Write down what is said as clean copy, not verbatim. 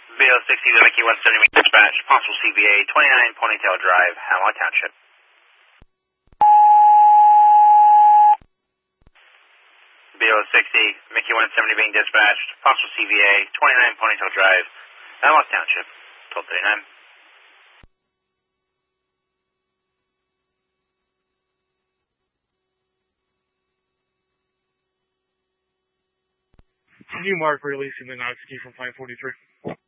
BO60 to Mickey 170 being dispatched, possible CVA, 29 Ponytail Drive, Hemlock Township. BO60, Mickey 170 being dispatched, possible CVA, 29 Ponytail Drive, Hemlock Township, 1239. Can you mark releasing the Knox key from 543?